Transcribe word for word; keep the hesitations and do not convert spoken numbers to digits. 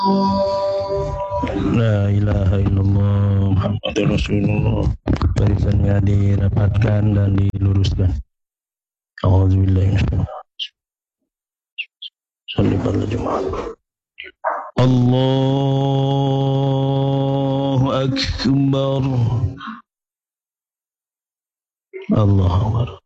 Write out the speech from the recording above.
La ilaha illallah Muhammadur Rasulullah. Barisannya dirapatkan dan diluruskan. A'udzubillahi minasyaitonir rajim. Allahu Akbar. Allahu Akbar.